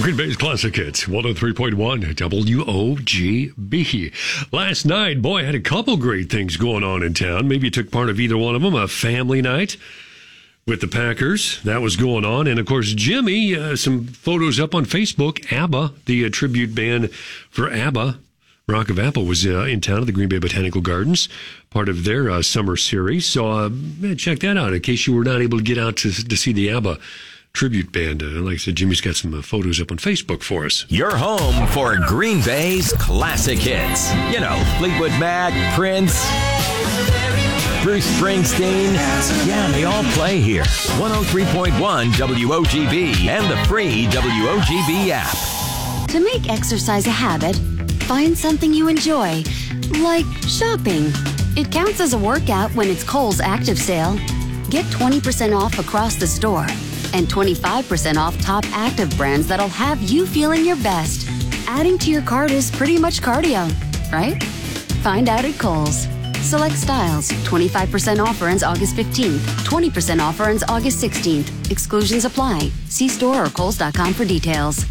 Green Bay's Classic Hits, 103.1 WOGB. Last night, boy, had a couple great things going on in town. Maybe you took part of either one of them. A family night with the Packers. That was going on. And, of course, Jimmy, some photos up on Facebook. ABBA, the tribute band for ABBA, Rock of Apple, was in town at the Green Bay Botanical Gardens, part of their summer series. So check that out in case you were not able to get out to see the ABBA tribute band. Like I said, Jimmy's got some photos up on Facebook for us. Your home for Green Bay's classic hits. You know, Fleetwood Mac, Prince, Bruce Springsteen. Yeah, they all play here. 103.1 WOGB and the free WOGB app. To make exercise a habit, find something you enjoy, like shopping. It counts as a workout when it's Kohl's Active Sale. Get 20% off across the store and 25% off top active brands that'll have you feeling your best. Adding to your cart is pretty much cardio, right? Find out at Kohl's. Select styles. 25% offer ends August 15th. 20% offer ends August 16th. Exclusions apply. See store or kohls.com for details.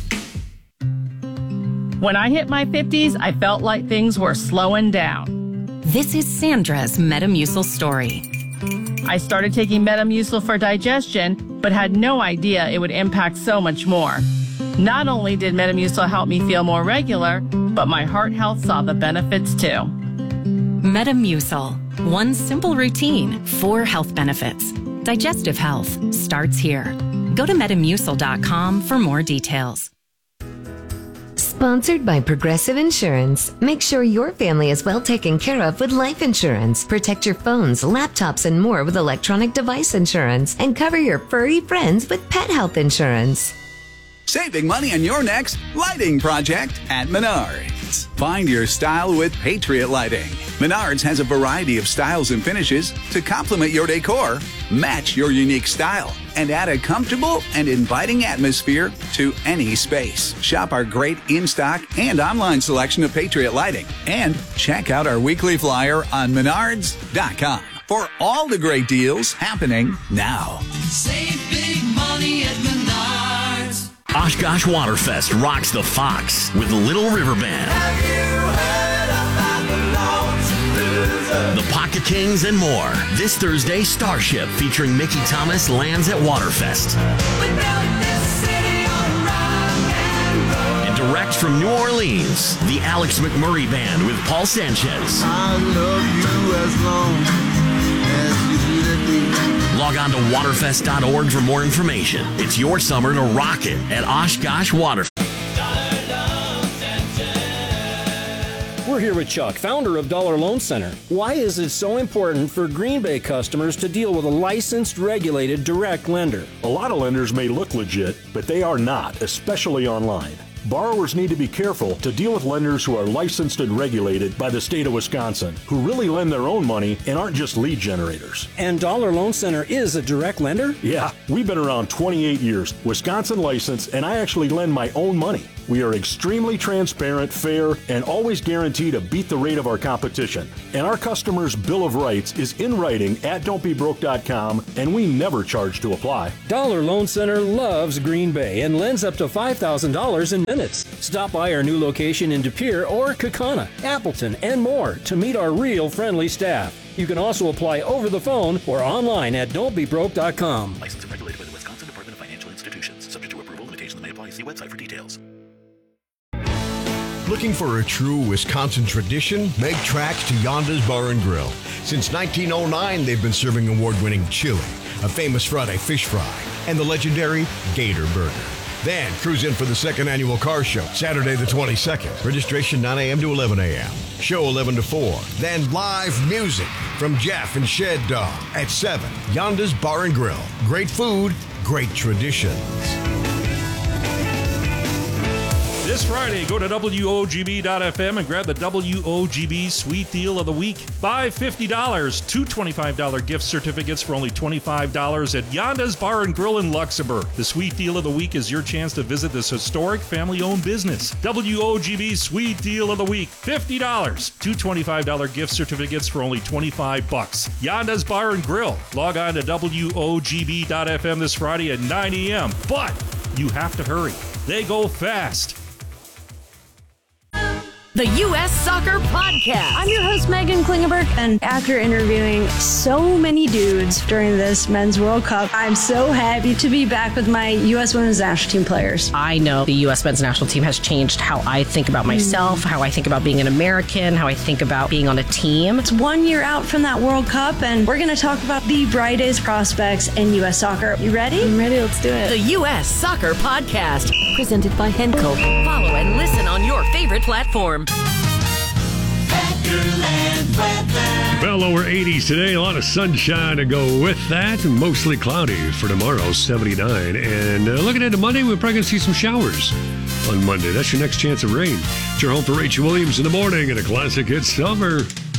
When I hit my 50s, I felt like things were slowing down. This is Sandra's Metamucil story. I started taking Metamucil for digestion, but had no idea it would impact so much more. Not only did Metamucil help me feel more regular, but my heart health saw the benefits too. Metamucil. One simple routine, 4 health benefits. Digestive health starts here. Go to Metamucil.com for more details. Sponsored by Progressive Insurance. Make sure your family is well taken care of with life insurance. Protect your phones, laptops, and more with electronic device insurance. And cover your furry friends with pet health insurance. Saving money on your next lighting project at Menards. Find your style with Patriot Lighting. Menards has a variety of styles and finishes to complement your decor, match your unique style, and add a comfortable and inviting atmosphere to any space. Shop our great in-stock and online selection of Patriot Lighting. And check out our weekly flyer on Menards.com for all the great deals happening now. Save big money at Menards. Oshkosh Waterfest rocks the Fox with Little River Band. Have you heard about the The Pocket Kings and more. This Thursday, Starship featuring Mickey Thomas lands at Waterfest. And direct from New Orleans, the Alex McMurray Band with Paul Sanchez. I love you as long as you let me. Log on to waterfest.org for more information. It's your summer to rock it at Oshkosh Waterfest. We're here with Chuck, founder of Dollar Loan Center. Why is it so important for Green Bay customers to deal with a licensed, regulated, direct lender? A lot of lenders may look legit, but they are not, especially online. Borrowers need to be careful to deal with lenders who are licensed and regulated by the state of Wisconsin, who really lend their own money and aren't just lead generators. And Dollar Loan Center is a direct lender? Yeah, we've been around 28 years, Wisconsin licensed, and I actually lend my own money. We are extremely transparent, fair, and always guarantee to beat the rate of our competition. And our customers' Bill of Rights is in writing at don'tbebroke.com, and we never charge to apply. Dollar Loan Center loves Green Bay and lends up to $5,000 in minutes. Stop by our new location in De Pere or Kaukauna, Appleton, and more to meet our real friendly staff. You can also apply over the phone or online at don'tbebroke.com. Licensed and regulated by the Wisconsin Department of Financial Institutions. Subject to approval, limitations may apply. See website for details. Looking for a true Wisconsin tradition? Make tracks to Yonda's Bar and Grill. Since 1909, they've been serving award-winning chili, a famous Friday fish fry, and the legendary Gator Burger. Then cruise in for the second annual car show, Saturday the 22nd. Registration 9 a.m. to 11 a.m. Show 11 to 4. Then live music from Jeff and Shed Dog at 7. Yonda's Bar and Grill. Great food, great traditions. This Friday, go to WOGB.FM and grab the WOGB Sweet Deal of the Week. Buy $50, 2 $25 gift certificates for only $25 at Yonda's Bar and Grill in Luxembourg. The Sweet Deal of the Week is your chance to visit this historic family-owned business. WOGB Sweet Deal of the Week, $50, 2 $25 gift certificates for only $25. Yonda's Bar and Grill. Log on to WOGB.FM this Friday at 9 a.m. But you have to hurry. They go fast. The U.S. Soccer Podcast. I'm your host, Megan Klingenberg, and after interviewing so many dudes during this Men's World Cup, I'm so happy to be back with my U.S. Women's National Team players. I know the U.S. Men's National Team has changed how I think about myself, how I think about being an American, how I think about being on a team. It's 1 year out from that World Cup, and we're going to talk about the brightest prospects in U.S. soccer. You ready? I'm ready. Let's do it. The U.S. Soccer Podcast, presented by Henco. Follow and listen on your favorite platform. Well, lower 80s today, a lot of sunshine to go with that. Mostly cloudy for tomorrow, 79. And looking into Monday, we're probably going to see some showers on Monday. That's your next chance of rain. It's your home for Rachel Williams in the morning and a classic hit summer.